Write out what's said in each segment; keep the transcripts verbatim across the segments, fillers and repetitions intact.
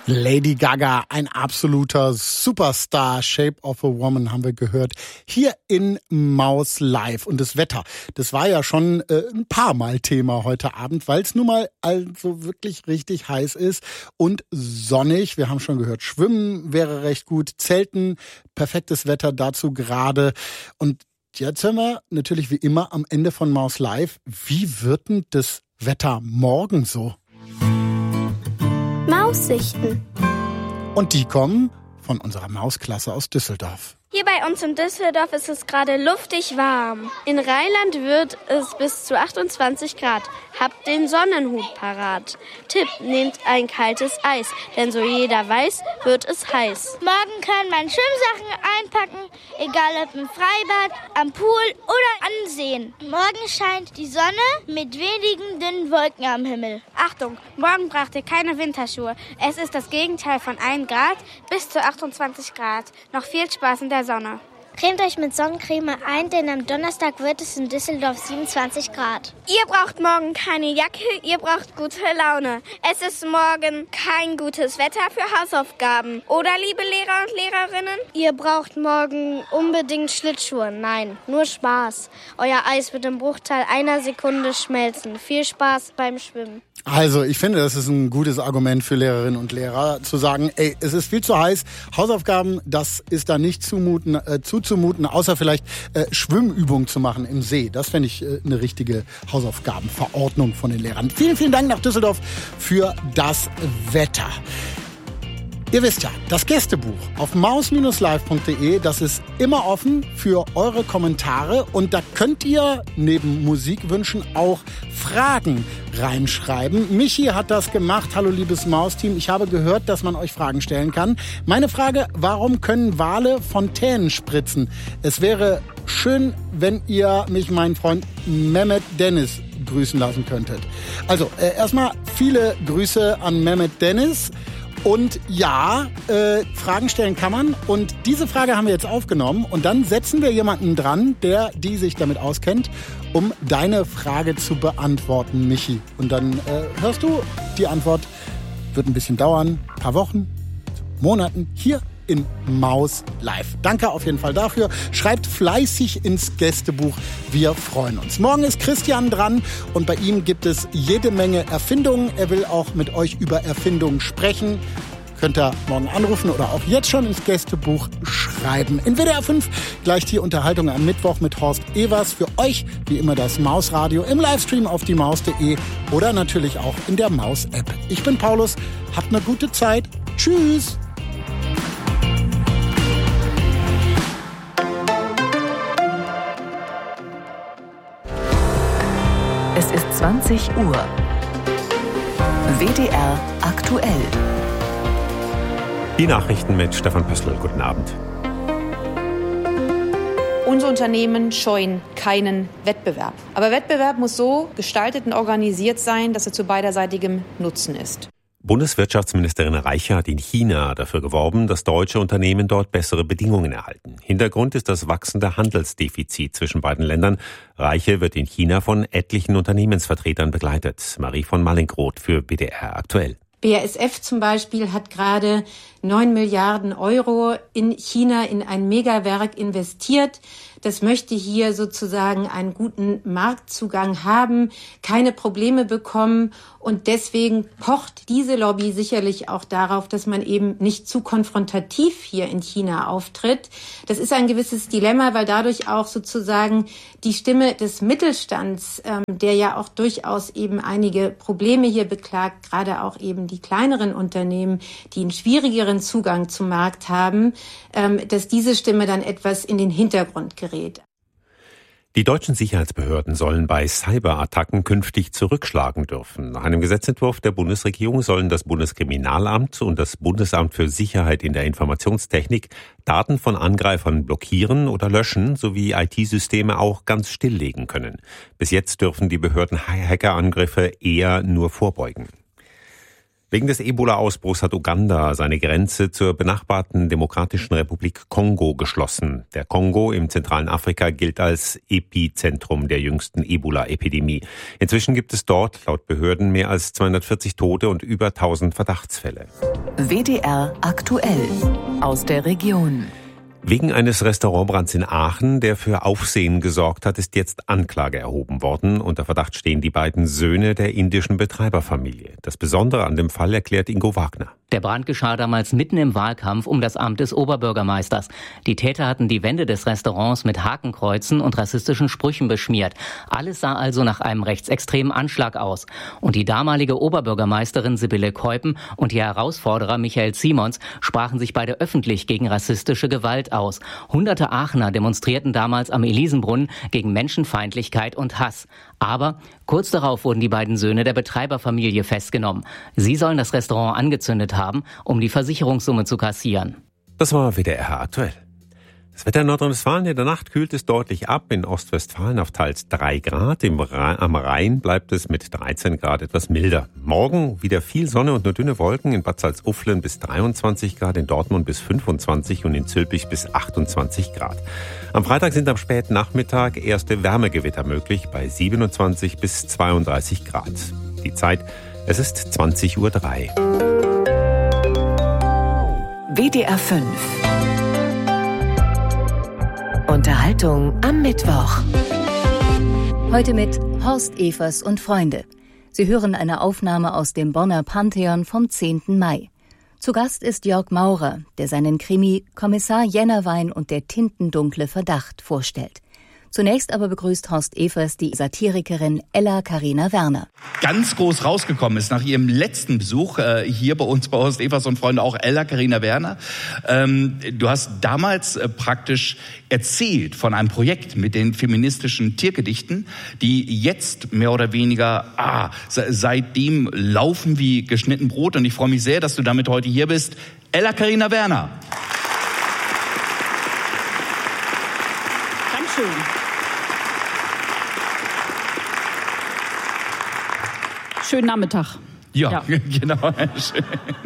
Lady Gaga, ein absoluter Superstar, Shape of a Woman haben wir gehört, hier in Maus Live. Und das Wetter, das war ja schon äh, ein paar Mal Thema heute Abend, weil es nun mal also wirklich richtig heiß ist und sonnig. Wir haben schon gehört, Schwimmen wäre recht gut, Zelten, perfektes Wetter dazu gerade. Und jetzt hören wir natürlich wie immer am Ende von Maus Live, wie wird denn das Wetter morgen so? Maussichten. Und die kommen von unserer Mausklasse aus Düsseldorf. Hier bei uns in Düsseldorf ist es gerade luftig warm. In Rheinland wird es bis zu achtundzwanzig Grad. Habt den Sonnenhut parat. Tipp, nehmt ein kaltes Eis, denn so jeder weiß, wird es heiß. Morgen kann man Schwimmsachen einpacken, egal ob im Freibad, am Pool oder an Seen. Morgen scheint die Sonne mit wenigen dünnen Wolken am Himmel. Achtung, morgen braucht ihr keine Winterschuhe. Es ist das Gegenteil von einem Grad bis zu achtundzwanzig Grad. Noch viel Spaß in der Sonne. Cremt euch mit Sonnencreme ein, denn am Donnerstag wird es in Düsseldorf siebenundzwanzig Grad. Ihr braucht morgen keine Jacke, ihr braucht gute Laune. Es ist morgen kein gutes Wetter für Hausaufgaben. Oder, liebe Lehrer und Lehrerinnen? Ihr braucht morgen unbedingt Schlittschuhe. Nein, nur Spaß. Euer Eis wird im Bruchteil einer Sekunde schmelzen. Viel Spaß beim Schwimmen. Also, ich finde, das ist ein gutes Argument für Lehrerinnen und Lehrer, zu sagen, ey, es ist viel zu heiß, Hausaufgaben, das ist da nicht zumuten, äh, zuzumuten, außer vielleicht äh, Schwimmübungen zu machen im See. Das fände ich äh, eine richtige Hausaufgabenverordnung von den Lehrern. Vielen, vielen Dank nach Düsseldorf für das Wetter. Ihr wisst ja, das Gästebuch auf maus Bindestrich live punkt de, das ist immer offen für eure Kommentare und da könnt ihr neben Musikwünschen auch Fragen reinschreiben. Michi hat das gemacht. Hallo liebes Mausteam, ich habe gehört, dass man euch Fragen stellen kann. Meine Frage, warum können Wale Fontänen spritzen? Es wäre schön, wenn ihr mich, meinen Freund Mehmet Dennis, grüßen lassen könntet. Also, äh, erstmal viele Grüße an Mehmet Dennis. Und ja, äh, Fragen stellen kann man. Und diese Frage haben wir jetzt aufgenommen. Und dann setzen wir jemanden dran, der, die sich damit auskennt, um deine Frage zu beantworten, Michi. Und dann äh, hörst du die Antwort. Wird ein bisschen dauern, ein paar Wochen, Monaten, hier in Maus Live. Danke auf jeden Fall dafür. Schreibt fleißig ins Gästebuch. Wir freuen uns. Morgen ist Christian dran und bei ihm gibt es jede Menge Erfindungen. Er will auch mit euch über Erfindungen sprechen. Könnt ihr morgen anrufen oder auch jetzt schon ins Gästebuch schreiben. In W D R fünf gleich die Unterhaltung am Mittwoch mit Horst Evers. Für euch wie immer das Mausradio im Livestream auf die maus punkt de oder natürlich auch in der Maus-App. Ich bin Paulus. Habt eine gute Zeit. Tschüss. Es ist zwanzig Uhr. W D R aktuell. Die Nachrichten mit Stefan Pöstl. Guten Abend. Unsere Unternehmen scheuen keinen Wettbewerb. Aber Wettbewerb muss so gestaltet und organisiert sein, dass er zu beiderseitigem Nutzen ist. Bundeswirtschaftsministerin Reiche hat in China dafür geworben, dass deutsche Unternehmen dort bessere Bedingungen erhalten. Hintergrund ist das wachsende Handelsdefizit zwischen beiden Ländern. Reiche wird in China von etlichen Unternehmensvertretern begleitet. Marie von Mallinckrodt für B D R aktuell. B A S F zum Beispiel hat gerade neun Milliarden Euro in China in ein Megawerk investiert. Das möchte hier sozusagen einen guten Marktzugang haben, keine Probleme bekommen. Und deswegen pocht diese Lobby sicherlich auch darauf, dass man eben nicht zu konfrontativ hier in China auftritt. Das ist ein gewisses Dilemma, weil dadurch auch sozusagen die Stimme des Mittelstands, ähm, der ja auch durchaus eben einige Probleme hier beklagt, gerade auch eben die kleineren Unternehmen, die einen schwierigeren Zugang zum Markt haben, ähm, dass diese Stimme dann etwas in den Hintergrund gerät. Die deutschen Sicherheitsbehörden sollen bei Cyberattacken künftig zurückschlagen dürfen. Nach einem Gesetzentwurf der Bundesregierung sollen das Bundeskriminalamt und das Bundesamt für Sicherheit in der Informationstechnik Daten von Angreifern blockieren oder löschen sowie I T-Systeme auch ganz stilllegen können. Bis jetzt dürfen die Behörden Hackerangriffe eher nur vorbeugen. Wegen des Ebola-Ausbruchs hat Uganda seine Grenze zur benachbarten Demokratischen Republik Kongo geschlossen. Der Kongo im zentralen Afrika gilt als Epizentrum der jüngsten Ebola-Epidemie. Inzwischen gibt es dort laut Behörden mehr als zweihundertvierzig Tote und über tausend Verdachtsfälle. W D R aktuell aus der Region. Wegen eines Restaurantbrands in Aachen, der für Aufsehen gesorgt hat, ist jetzt Anklage erhoben worden. Unter Verdacht stehen die beiden Söhne der indischen Betreiberfamilie. Das Besondere an dem Fall erklärt Ingo Wagner. Der Brand geschah damals mitten im Wahlkampf um das Amt des Oberbürgermeisters. Die Täter hatten die Wände des Restaurants mit Hakenkreuzen und rassistischen Sprüchen beschmiert. Alles sah also nach einem rechtsextremen Anschlag aus. Und die damalige Oberbürgermeisterin Sibylle Keupen und ihr Herausforderer Michael Simons sprachen sich beide öffentlich gegen rassistische Gewalt aus. Hunderte Aachener demonstrierten damals am Elisenbrunnen gegen Menschenfeindlichkeit und Hass. Aber kurz darauf wurden die beiden Söhne der Betreiberfamilie festgenommen. Sie sollen das Restaurant angezündet haben, um die Versicherungssumme zu kassieren. Das war W D R aktuell. Das Wetter in Nordrhein-Westfalen: in der Nacht kühlt es deutlich ab. In Ostwestfalen auf teils drei Grad. Im Rhein, am Rhein bleibt es mit dreizehn Grad etwas milder. Morgen wieder viel Sonne und nur dünne Wolken. In Bad Salzuflen bis dreiundzwanzig Grad, in Dortmund bis fünfundzwanzig und in Zülpich bis achtundzwanzig Grad. Am Freitag sind am späten Nachmittag erste Wärmegewitter möglich bei siebenundzwanzig bis zweiunddreißig Grad. Die Zeit, es ist zwanzig Uhr drei. W D R fünf. Unterhaltung am Mittwoch. Heute mit Horst Evers und Freunde. Sie hören eine Aufnahme aus dem Bonner Pantheon vom zehnten Mai. Zu Gast ist Jörg Maurer, der seinen Krimi Kommissar Jennerwein und der tintendunkle Verdacht vorstellt. Zunächst aber begrüßt Horst Evers die Satirikerin Ella Carina Werner. Ganz groß rausgekommen ist nach ihrem letzten Besuch äh, hier bei uns bei Horst Evers und Freunde auch Ella Carina Werner. Ähm, du hast damals äh, praktisch erzählt von einem Projekt mit den feministischen Tiergedichten, die jetzt mehr oder weniger ah, seitdem laufen wie geschnitten Brot. Und ich freue mich sehr, dass du damit heute hier bist. Ella Carina Werner. Dankeschön. Schönen Nachmittag. Ja, ja. Genau. Schön.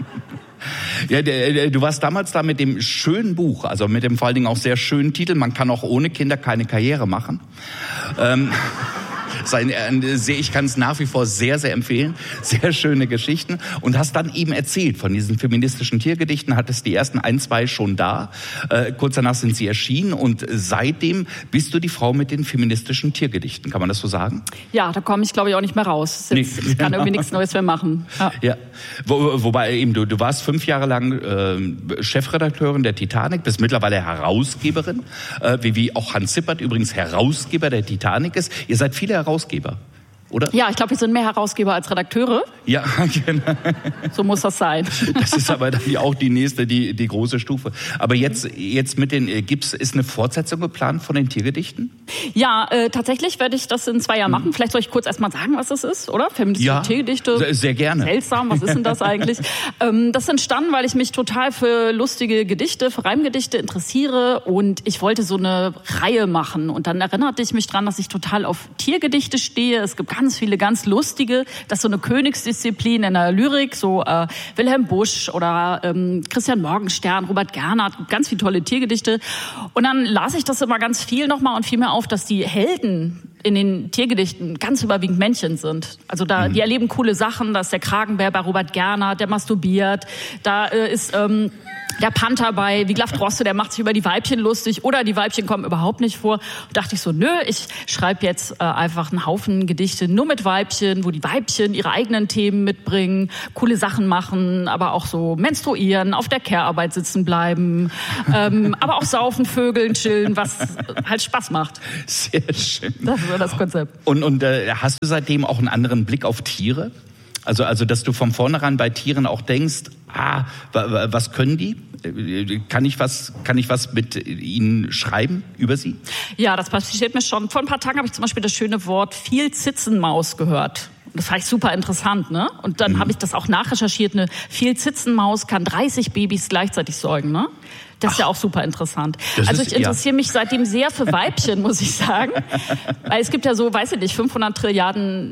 Ja, du warst damals da mit dem schönen Buch, also mit dem vor allen Dingen auch sehr schönen Titel, man kann auch ohne Kinder keine Karriere machen. Ähm, sein, äh, ich kann es nach wie vor sehr, sehr empfehlen. Sehr schöne Geschichten. Und hast dann eben erzählt von diesen feministischen Tiergedichten, hattest die ersten ein, zwei schon da. Äh, kurz danach sind sie erschienen und seitdem bist du die Frau mit den feministischen Tiergedichten. Kann man das so sagen? Ja, da komme ich glaube ich auch nicht mehr raus. Jetzt, nee. Ich kann irgendwie nichts Neues mehr machen. Ja. Ja. Wo, wobei eben du, du warst fünf Jahre lang äh, Chefredakteurin der Titanic, bist mittlerweile Herausgeberin, äh, wie, wie auch Hans Zippert übrigens Herausgeber der Titanic ist. Ihr seid viele Herausgeber, oder? Ja, ich glaube, wir sind mehr Herausgeber als Redakteure. Ja, genau. So muss das sein. Das ist aber dann auch die nächste, die, die große Stufe. Aber jetzt, jetzt mit den, gibt's, ist eine Fortsetzung geplant von den Tiergedichten? Ja, äh, tatsächlich werde ich das in zwei Jahren machen. Vielleicht soll ich kurz erstmal sagen, was das ist, oder? Feministische ja, Tiergedichte. Sehr, sehr gerne. Seltsam, was ist denn das eigentlich? ähm, das entstanden, weil ich mich total für lustige Gedichte, für Reimgedichte interessiere und ich wollte so eine Reihe machen. Und dann erinnerte ich mich dran, dass ich total auf Tiergedichte stehe. Es gibt ganz viele ganz lustige, das ist so eine Königsdisziplin in der Lyrik, so äh, Wilhelm Busch oder ähm, Christian Morgenstern, Robert Gernhardt, ganz viele tolle Tiergedichte. Und dann las ich das immer ganz viel nochmal und fiel mir auf, dass die Helden in den Tiergedichten ganz überwiegend Männchen sind. Also da, mhm. die erleben coole Sachen, da ist der Kragenbär bei Robert Gernhardt, der masturbiert, da äh, ist ähm, der Panther bei Wiglaf Droste, der macht sich über die Weibchen lustig oder die Weibchen kommen überhaupt nicht vor. Und dachte ich so, nö, ich schreibe jetzt äh, einfach einen Haufen Gedichte nur mit Weibchen, wo die Weibchen ihre eigenen Themen mitbringen, coole Sachen machen, aber auch so menstruieren, auf der Care-Arbeit sitzen bleiben, ähm, aber auch saufen, vögeln, chillen, was halt Spaß macht. Sehr schön. Das ist so das Konzept. Und, und äh, hast du seitdem auch einen anderen Blick auf Tiere? Also, also, dass du von vornherein bei Tieren auch denkst, ah, was können die? Kann ich was, kann ich was mit ihnen schreiben über sie? Ja, das passiert mir schon. Vor ein paar Tagen habe ich zum Beispiel das schöne Wort Vielzitzenmaus gehört. Das fand ich super interessant, ne? Und dann mhm. habe ich das auch nachrecherchiert. Eine Vielzitzenmaus kann dreißig Babys gleichzeitig säugen, ne? Das ist Ach, ja auch super interessant. Also ich interessiere ja. mich seitdem sehr für Weibchen, muss ich sagen. Weil es gibt ja so, weiß ich nicht, fünfhundert Trilliarden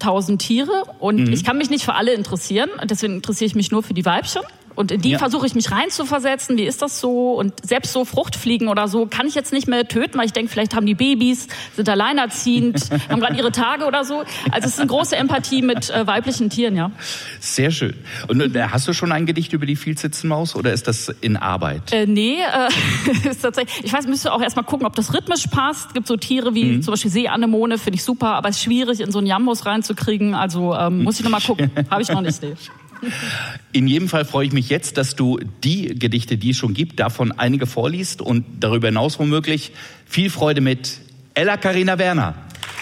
tausend Tiere und Mhm. ich kann mich nicht für alle interessieren. Deswegen interessiere ich mich nur für die Weibchen. Und in die Ja. versuche ich mich reinzuversetzen. Wie ist das so? Und selbst so Fruchtfliegen oder so kann ich jetzt nicht mehr töten, weil ich denke, vielleicht haben die Babys, sind alleinerziehend, haben gerade ihre Tage oder so. Also es ist eine große Empathie mit äh, weiblichen Tieren, ja. Sehr schön. Und äh, hast du schon ein Gedicht über die Vielsitzmaus oder ist das in Arbeit? Äh, nee, äh, ist tatsächlich. Ich weiß, müsste auch erstmal gucken, ob das rhythmisch passt. Es gibt so Tiere wie Mhm. zum Beispiel Seeanemone, finde ich super, aber es ist schwierig, in so einen Jambus reinzukriegen. Also ähm, muss ich noch mal gucken. Habe ich noch nicht. Nee. In jedem Fall freue ich mich jetzt, dass du die Gedichte, die es schon gibt, davon einige vorliest und darüber hinaus womöglich viel Freude mit Ella Carina Werner.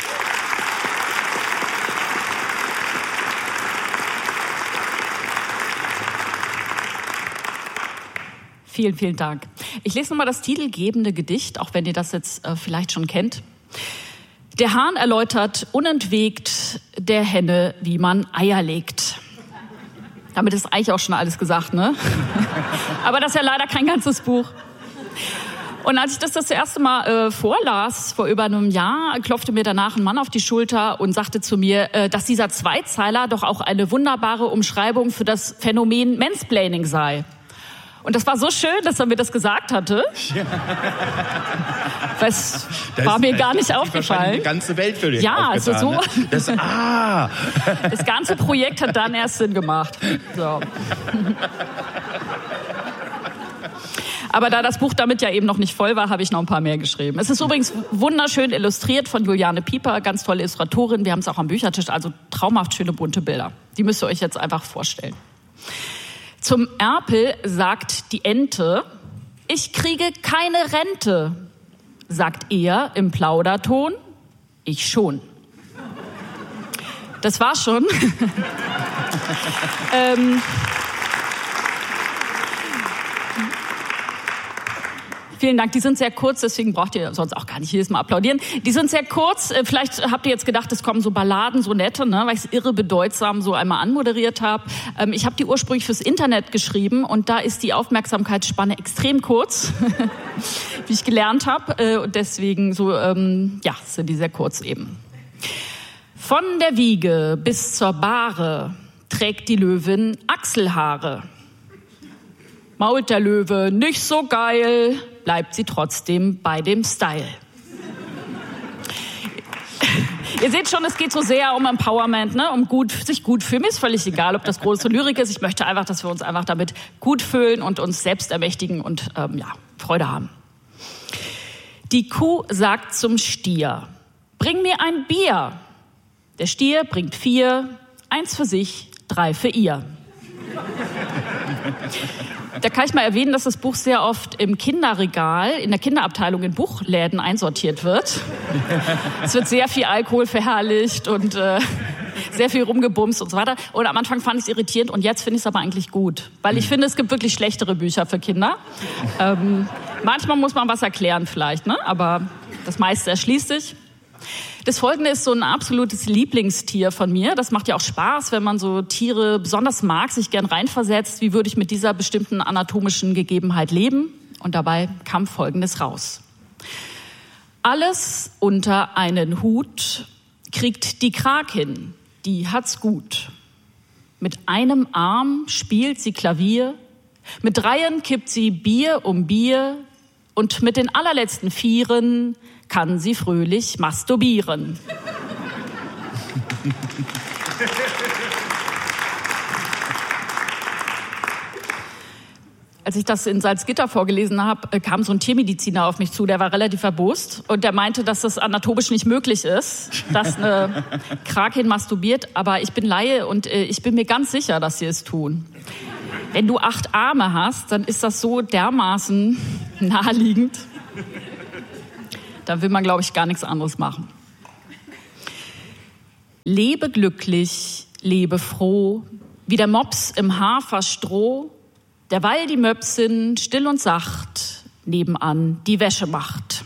Vielen, vielen Dank. Ich lese nochmal das titelgebende Gedicht, auch wenn ihr das jetzt äh, vielleicht schon kennt. Der Hahn erläutert unentwegt der Henne, wie man Eier legt. Damit ist eigentlich auch schon alles gesagt, ne? Aber das ist ja leider kein ganzes Buch. Und als ich das das erste Mal äh, vorlas, vor über einem Jahr, klopfte mir danach ein Mann auf die Schulter und sagte zu mir, äh, dass dieser Zweizeiler doch auch eine wunderbare Umschreibung für das Phänomen Mansplaining sei. Und das war so schön, dass er mir das gesagt hatte. Ja. Das, das war mir gar nicht das aufgefallen. Die ganze Welt für dich ja, also so. Ne? Das, ah. Das ganze Projekt hat dann erst Sinn gemacht. So. Aber da das Buch damit ja eben noch nicht voll war, habe ich noch ein paar mehr geschrieben. Es ist übrigens wunderschön illustriert von Juliane Pieper, ganz tolle Illustratorin. Wir haben es auch am Büchertisch, also traumhaft schöne bunte Bilder. Die müsst ihr euch jetzt einfach vorstellen. Zum Erpel sagt die Ente, ich kriege keine Rente. Sagt er im Plauderton, ich schon. Das war schon. ähm, Vielen Dank. Die sind sehr kurz, deswegen braucht ihr sonst auch gar nicht jedes Mal applaudieren. Die sind sehr kurz. Vielleicht habt ihr jetzt gedacht, es kommen so Balladen, so nette, ne, weil ich es irre bedeutsam so einmal anmoderiert habe. Ähm, ich habe die ursprünglich fürs Internet geschrieben und da ist die Aufmerksamkeitsspanne extrem kurz, wie ich gelernt habe. Äh, und deswegen so, ähm, ja, sind die sehr kurz eben. Von der Wiege bis zur Bahre trägt die Löwin Achselhaare. Mault der Löwe nicht so geil, bleibt sie trotzdem bei dem Style. Ihr seht schon, es geht so sehr um Empowerment, ne? Um gut, sich gut fühlen. Mir ist völlig egal, ob das große Lyrik ist. Ich möchte einfach, dass wir uns einfach damit gut fühlen und uns selbst ermächtigen und ähm, ja, Freude haben. Die Kuh sagt zum Stier, bring mir ein Bier. Der Stier bringt vier, eins für sich, drei für ihr. Da kann ich mal erwähnen, dass das Buch sehr oft im Kinderregal, in der Kinderabteilung in Buchläden einsortiert wird. Es wird sehr viel Alkohol verherrlicht und äh, sehr viel rumgebumst und so weiter. Und am Anfang fand ich es irritierend und jetzt finde ich es aber eigentlich gut. Weil ich finde, es gibt wirklich schlechtere Bücher für Kinder. Ähm, manchmal muss man was erklären vielleicht, ne? Aber das meiste erschließt sich. Das Folgende ist so ein absolutes Lieblingstier von mir. Das macht ja auch Spaß, wenn man so Tiere besonders mag, sich gern reinversetzt. Wie würde ich mit dieser bestimmten anatomischen Gegebenheit leben? Und dabei kam Folgendes raus. Alles unter einen Hut kriegt die Krakin, die hat's gut. Mit einem Arm spielt sie Klavier, mit dreien kippt sie Bier um Bier und mit den allerletzten Vieren kann sie fröhlich masturbieren. Als ich das in Salzgitter vorgelesen habe, kam so ein Tiermediziner auf mich zu, der war relativ erbost und der meinte, dass das anatomisch nicht möglich ist, dass eine Krakin masturbiert, aber ich bin Laie und ich bin mir ganz sicher, dass sie es tun. Wenn du acht Arme hast, dann ist das so dermaßen naheliegend. Da will man, glaube ich, gar nichts anderes machen. Lebe glücklich, lebe froh, wie der Mops im Haferstroh, derweil die Möpsin still und sacht nebenan die Wäsche macht.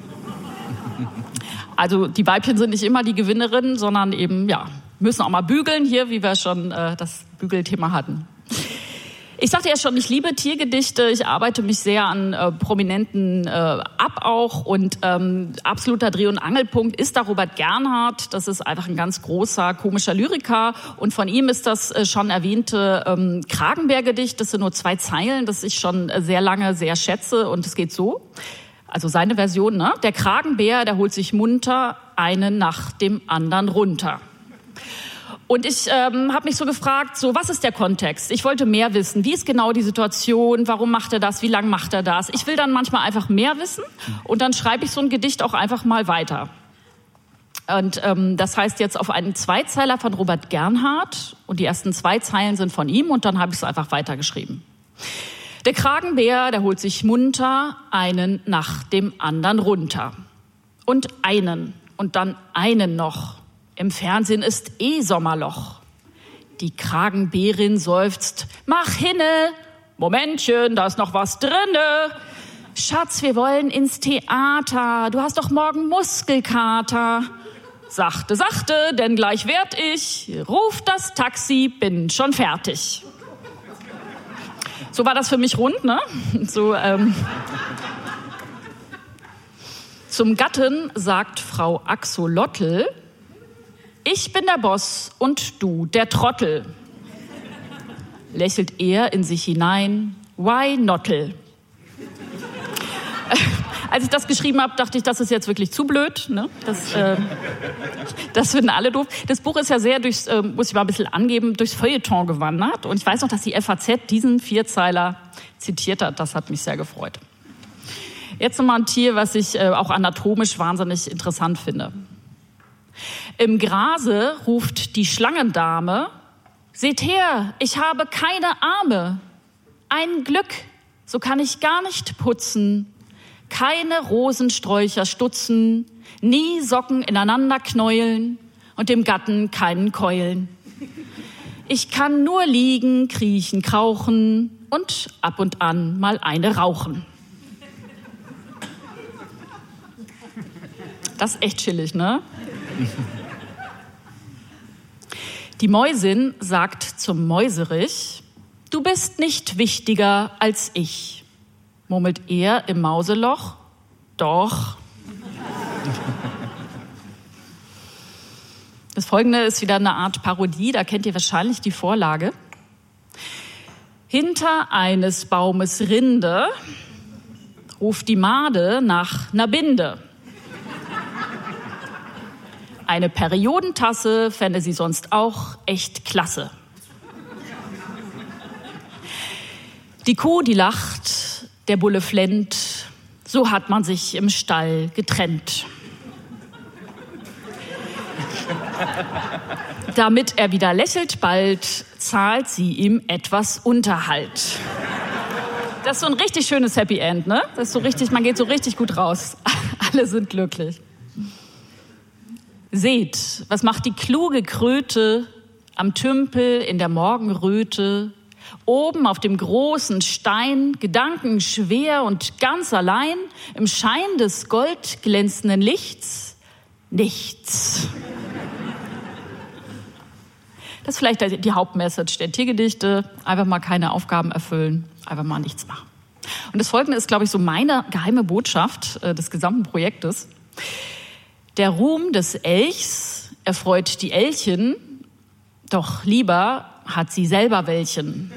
Also die Weibchen sind nicht immer die Gewinnerinnen, sondern eben, ja, müssen auch mal bügeln hier, wie wir schon äh, das Bügelthema hatten. Ich sagte ja schon, ich liebe Tiergedichte. Ich arbeite mich sehr an äh, Prominenten äh, ab auch. Und ähm, absoluter Dreh- und Angelpunkt ist da Robert Gernhardt. Das ist einfach ein ganz großer, komischer Lyriker. Und von ihm ist das äh, schon erwähnte ähm, Kragenbär-Gedicht. Das sind nur zwei Zeilen, das ich schon äh, sehr lange sehr schätze. Und es geht so. Also seine Version, ne? Der Kragenbär, der holt sich munter einen nach dem anderen runter. Und ich ähm, habe mich so gefragt, so was ist der Kontext? Ich wollte mehr wissen. Wie ist genau die Situation? Warum macht er das? Wie lange macht er das? Ich will dann manchmal einfach mehr wissen und dann schreibe ich so ein Gedicht auch einfach mal weiter. Und ähm, das heißt jetzt auf einen Zweizeiler von Robert Gernhardt und die ersten zwei Zeilen sind von ihm und dann habe ich es einfach weitergeschrieben. Der Kragenbär, der holt sich munter einen nach dem anderen runter. Und einen und dann einen noch. Im Fernsehen ist eh Sommerloch. Die Kragenbärin seufzt, mach hinne, Momentchen, da ist noch was drinne. Schatz, wir wollen ins Theater, du hast doch morgen Muskelkater. Sachte, sachte, denn gleich werd ich, ruf das Taxi, bin schon fertig. So war das für mich rund, ne? So, ähm Zum Gatten sagt Frau Axolotl, ich bin der Boss und du der Trottel. Lächelt er in sich hinein, why nottel? Als ich das geschrieben habe, dachte ich, das ist jetzt wirklich zu blöd. Ne? Das, äh, das finden alle doof. Das Buch ist ja sehr durchs, äh, muss ich mal ein bisschen angeben, durchs Feuilleton gewandert. Und ich weiß noch, dass die F A Z diesen Vierzeiler zitiert hat. Das hat mich sehr gefreut. Jetzt nochmal ein Tier, was ich äh, auch anatomisch wahnsinnig interessant finde. Im Grase ruft die Schlangendame, seht her, ich habe keine Arme. Ein Glück, so kann ich gar nicht putzen. Keine Rosensträucher stutzen, nie Socken ineinander knäulen und dem Gatten keinen Keulen. Ich kann nur liegen, kriechen, krauchen und ab und an mal eine rauchen. Das ist echt chillig, ne? Die Mäusin sagt zum Mäuserich, du bist nicht wichtiger als ich. Murmelt er im Mauseloch, doch. Das Folgende ist wieder eine Art Parodie, da kennt ihr wahrscheinlich die Vorlage. Hinter eines Baumes Rinde ruft die Made nach ner Binde. Eine Periodentasse fände sie sonst auch echt klasse. Die Kuh, die lacht, der Bulle flennt, so hat man sich im Stall getrennt. Damit er wieder lächelt bald, zahlt sie ihm etwas Unterhalt. Das ist so ein richtig schönes Happy End, ne? Das ist so richtig, man geht so richtig gut raus. Alle sind glücklich. Seht, was macht die kluge Kröte am Tümpel in der Morgenröte, oben auf dem großen Stein, gedankenschwer und ganz allein, im Schein des goldglänzenden Lichts, nichts. Das ist vielleicht die Hauptmessage der Tiergedichte, einfach mal keine Aufgaben erfüllen, einfach mal nichts machen. Und das Folgende ist, glaube ich, so meine geheime Botschaft äh, des gesamten Projektes. Der Ruhm des Elchs erfreut die Elchen, doch lieber hat sie selber welchen.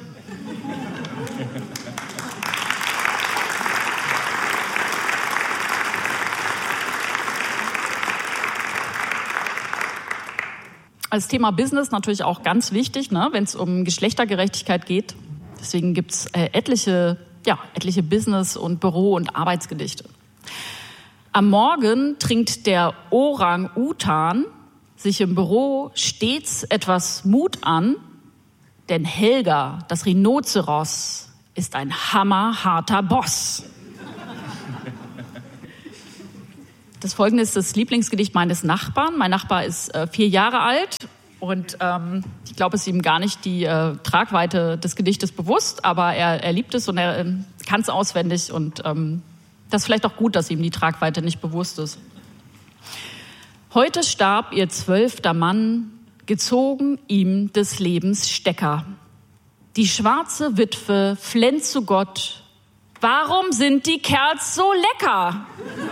Als Thema Business natürlich auch ganz wichtig, ne, wenn es um Geschlechtergerechtigkeit geht. Deswegen gibt es äh, etliche, ja, etliche Business- und Büro- und Arbeitsgedichte. Am Morgen trinkt der Orang-Utan sich im Büro stets etwas Mut an, denn Helga, das Rhinozeros, ist ein hammerharter Boss. Das Folgende ist das Lieblingsgedicht meines Nachbarn. Mein Nachbar ist äh, vier Jahre alt und ähm, ich glaube, es ist ihm gar nicht die äh, Tragweite des Gedichtes bewusst, aber er, er liebt es und er äh, kann es auswendig und ähm, das ist vielleicht auch gut, dass ihm die Tragweite nicht bewusst ist. Heute starb ihr zwölfter Mann, gezogen ihm des Lebens Stecker. Die schwarze Witwe flennt zu Gott. Warum sind die Kerls so lecker?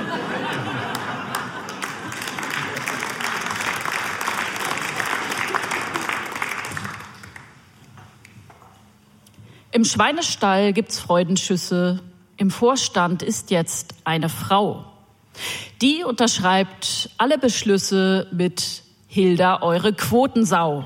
Im Schweinestall gibt's Freudenschüsse. Im Vorstand ist jetzt eine Frau. Die unterschreibt alle Beschlüsse mit Hilda, eure Quotensau.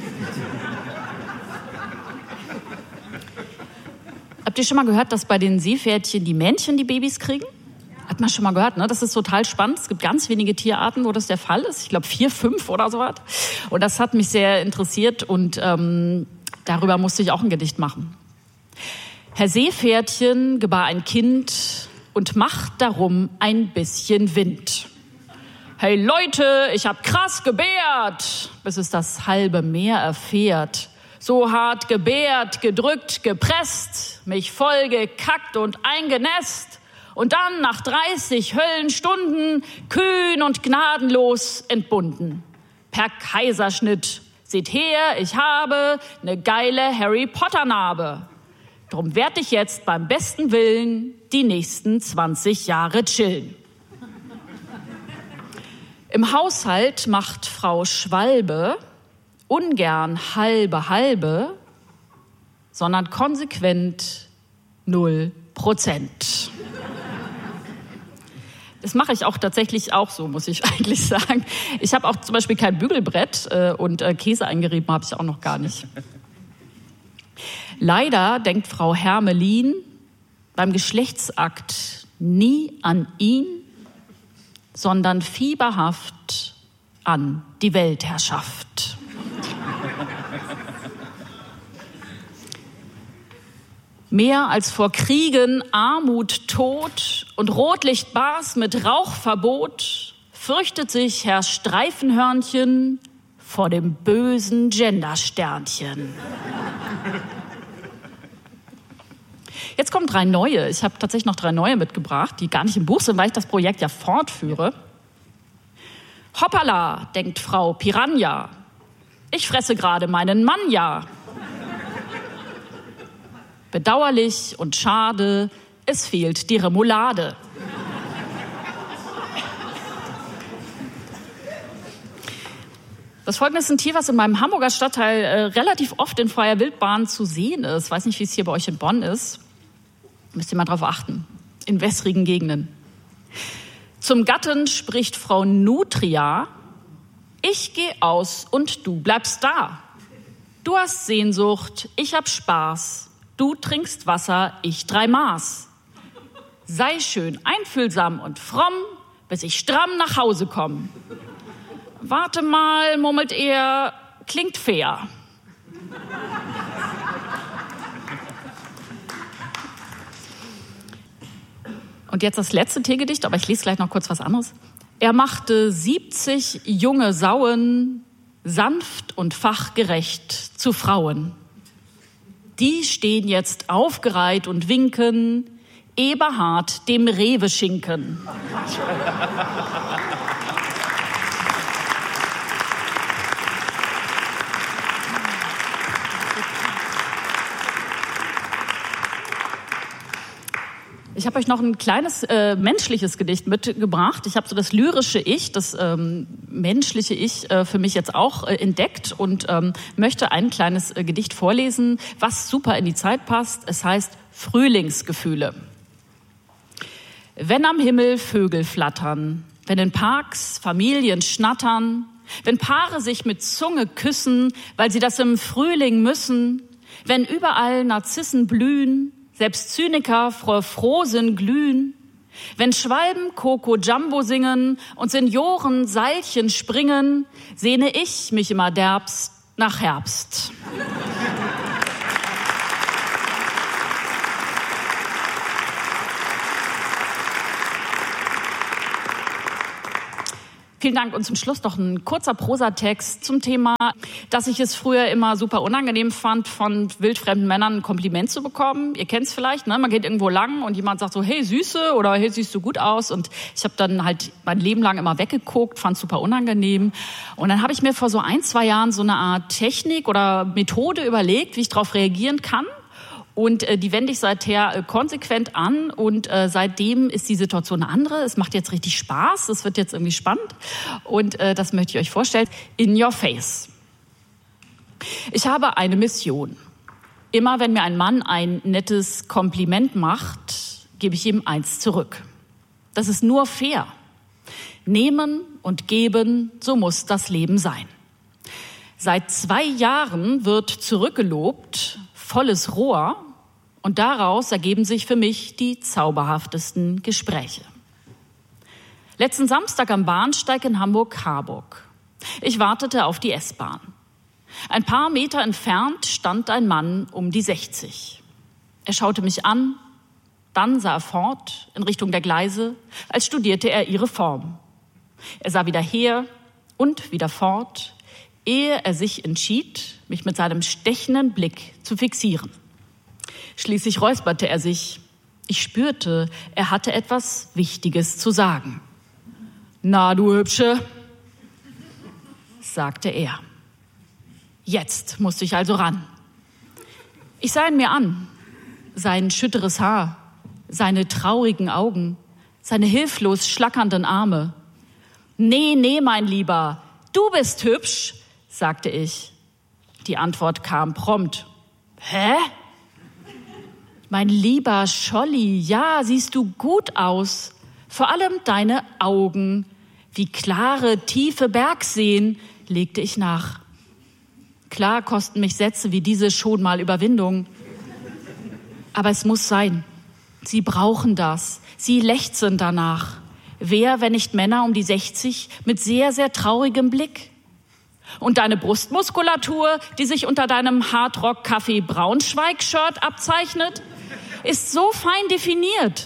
Habt ihr schon mal gehört, dass bei den Seepferdchen die Männchen die Babys kriegen? Hat man schon mal gehört, ne? Das ist total spannend. Es gibt ganz wenige Tierarten, wo das der Fall ist. Ich glaube vier, fünf oder so was. Und das hat mich sehr interessiert und ähm, darüber musste ich auch ein Gedicht machen. Herr Seepferdchen gebar ein Kind und macht darum ein bisschen Wind. Hey Leute, ich hab krass gebärt, bis es das halbe Meer erfährt. So hart gebärt, gedrückt, gepresst, mich voll gekackt und eingenässt. Und dann nach dreißig Höllenstunden kühn und gnadenlos entbunden. Per Kaiserschnitt, seht her, ich habe ne geile Harry Potter Narbe. Drum werd ich jetzt beim besten Willen die nächsten zwanzig Jahre chillen. Im Haushalt macht Frau Schwalbe ungern halbe halbe, sondern konsequent null Prozent. Das mache ich auch tatsächlich auch so, muss ich eigentlich sagen. Ich habe auch zum Beispiel kein Bügelbrett äh, und äh, Käse eingerieben habe ich auch noch gar nicht. Leider denkt Frau Hermelin beim Geschlechtsakt nie an ihn, sondern fieberhaft an die Weltherrschaft. Mehr als vor Kriegen, Armut, Tod und Rotlichtbars mit Rauchverbot fürchtet sich Herr Streifenhörnchen vor dem bösen Gendersternchen. Jetzt kommen drei neue. Ich habe tatsächlich noch drei neue mitgebracht, die gar nicht im Buch sind, weil ich das Projekt ja fortführe. Hoppala, denkt Frau Piranha. Ich fresse gerade meinen Mann, ja. Bedauerlich und schade, es fehlt die Remoulade. Das Folgende ist ein Tier, was in meinem Hamburger Stadtteil äh, relativ oft in freier Wildbahn zu sehen ist. Ich weiß nicht, wie es hier bei euch in Bonn ist. Müsst ihr mal drauf achten. In wässrigen Gegenden. Zum Gatten spricht Frau Nutria: Ich geh aus und du bleibst da. Du hast Sehnsucht, ich hab Spaß. Du trinkst Wasser, ich drei Maß. Sei schön einfühlsam und fromm, bis ich stramm nach Hause komm. Warte mal, murmelt er, klingt fair. Und jetzt das letzte Tiergedicht, aber ich lese gleich noch kurz was anderes. Er machte siebzig junge Sauen, sanft und fachgerecht zu Frauen. Die stehen jetzt aufgereiht und winken, Eberhard dem Rewe-Schinken. Ich habe euch noch ein kleines äh, menschliches Gedicht mitgebracht. Ich habe so das lyrische Ich, das ähm, menschliche Ich äh, für mich jetzt auch äh, entdeckt und ähm, möchte ein kleines äh, Gedicht vorlesen, was super in die Zeit passt. Es heißt Frühlingsgefühle. Wenn am Himmel Vögel flattern, wenn in Parks Familien schnattern, wenn Paare sich mit Zunge küssen, weil sie das im Frühling müssen, wenn überall Narzissen blühen, selbst Zyniker vor Frohsinn glühen, wenn Schwalben Coco Jumbo singen und Senioren Seilchen springen, sehne ich mich immer derbst nach Herbst. Vielen Dank. Und zum Schluss noch ein kurzer Prosatext zum Thema, dass ich es früher immer super unangenehm fand, von wildfremden Männern ein Kompliment zu bekommen. Ihr kennt es vielleicht, ne? Man geht irgendwo lang und jemand sagt so, hey Süße oder hey, siehst du gut aus. Und ich habe dann halt mein Leben lang immer weggeguckt, fand es super unangenehm. Und dann habe ich mir vor so ein, zwei Jahren so eine Art Technik oder Methode überlegt, wie ich darauf reagieren kann. Und äh, die wende ich seither äh, konsequent an und äh, seitdem ist die Situation eine andere. Es macht jetzt richtig Spaß, es wird jetzt irgendwie spannend und äh, das möchte ich euch vorstellen. In your face. Ich habe eine Mission. Immer wenn mir ein Mann ein nettes Kompliment macht, gebe ich ihm eins zurück. Das ist nur fair. Nehmen und geben, so muss das Leben sein. Seit zwei Jahren wird zurückgelobt, volles Rohr, und daraus ergeben sich für mich die zauberhaftesten Gespräche. Letzten Samstag am Bahnsteig in Hamburg-Harburg. Ich wartete auf die S-Bahn. Ein paar Meter entfernt stand ein Mann um die sechzig. Er schaute mich an, dann sah er fort in Richtung der Gleise, als studierte er ihre Form. Er sah wieder her und wieder fort, ehe er sich entschied, mich mit seinem stechenden Blick zu fixieren. Schließlich räusperte er sich. Ich spürte, er hatte etwas Wichtiges zu sagen. »Na, du Hübsche«, sagte er. Jetzt musste ich also ran. Ich sah ihn mir an. Sein schütteres Haar, seine traurigen Augen, seine hilflos schlackernden Arme. »Nee, nee, mein Lieber, du bist hübsch«, sagte ich. Die Antwort kam prompt. »Hä? Mein lieber Scholli, ja, siehst du gut aus. Vor allem deine Augen. Wie klare, tiefe Bergseen«, legte ich nach. Klar kosten mich Sätze wie diese schon mal Überwindung. Aber es muss sein. Sie brauchen das. Sie lechzen danach. Wer, wenn nicht Männer um die sechzig mit sehr, sehr traurigem Blick? Und deine Brustmuskulatur, die sich unter deinem Hardrock-Kaffee-Braunschweig-Shirt abzeichnet, ist so fein definiert.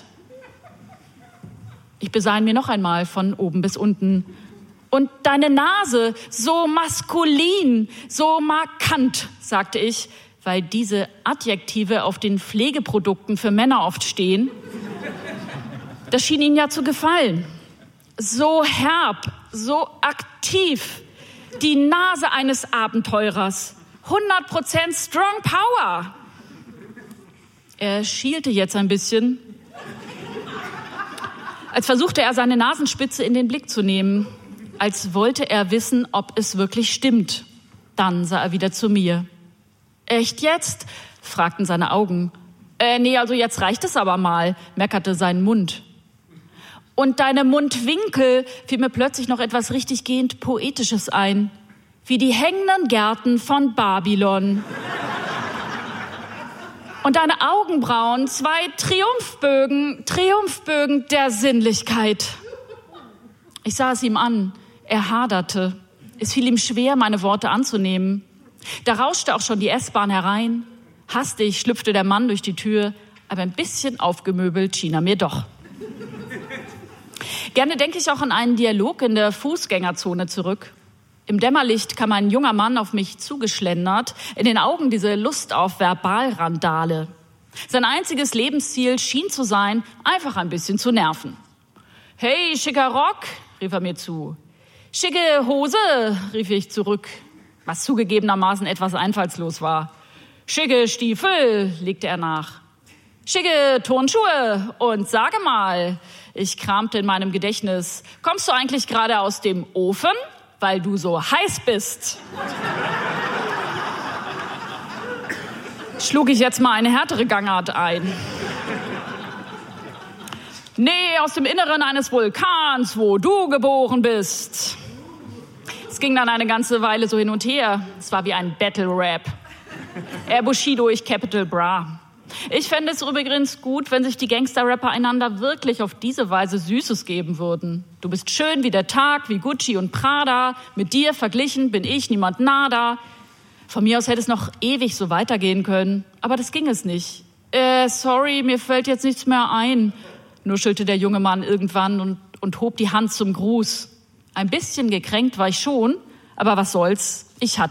Ich besah ihn mir noch einmal von oben bis unten. Und deine Nase, so maskulin, so markant, sagte ich, weil diese Adjektive auf den Pflegeprodukten für Männer oft stehen. Das schien ihm ja zu gefallen. So herb, so aktiv. Die Nase eines Abenteurers. hundert Prozent Strong Power. Er schielte jetzt ein bisschen, als versuchte er, seine Nasenspitze in den Blick zu nehmen, als wollte er wissen, ob es wirklich stimmt. Dann sah er wieder zu mir. »Echt jetzt?«, fragten seine Augen. Äh, nee, also jetzt reicht es aber mal«, meckerte sein Mund. Und deine Mundwinkel, fiel mir plötzlich noch etwas richtiggehend Poetisches ein, wie die hängenden Gärten von Babylon. Und deine Augenbrauen, zwei Triumphbögen, Triumphbögen der Sinnlichkeit. Ich sah es ihm an. Er haderte. Es fiel ihm schwer, meine Worte anzunehmen. Da rauschte auch schon die S-Bahn herein. Hastig schlüpfte der Mann durch die Tür, aber ein bisschen aufgemöbelt schien er mir doch. Gerne denke ich auch an einen Dialog in der Fußgängerzone zurück. Im Dämmerlicht kam ein junger Mann auf mich zugeschlendert, in den Augen diese Lust auf Verbalrandale. Sein einziges Lebensziel schien zu sein, einfach ein bisschen zu nerven. »Hey, schicker Rock«, rief er mir zu. »Schicke Hose«, rief ich zurück, was zugegebenermaßen etwas einfallslos war. »Schicke Stiefel«, legte er nach. »Schicke Turnschuhe und sage mal«, ich kramte in meinem Gedächtnis, »kommst du eigentlich gerade aus dem Ofen, weil du so heiß bist?« Schlug ich jetzt mal eine härtere Gangart ein. »Nee, aus dem Inneren eines Vulkans, wo du geboren bist.« Es ging dann eine ganze Weile so hin und her. Es war wie ein Battle-Rap. Er Bushido, ich Capital Bra. Ich fände es übrigens gut, wenn sich die Gangster-Rapper einander wirklich auf diese Weise Süßes geben würden. Du bist schön wie der Tag, wie Gucci und Prada. Mit dir verglichen bin ich niemand nada. Von mir aus hätte es noch ewig so weitergehen können. Aber das ging es nicht. Äh, sorry, mir fällt jetzt nichts mehr ein, nuschelte der junge Mann irgendwann und, und hob die Hand zum Gruß. Ein bisschen gekränkt war ich schon, aber was soll's, ich hatte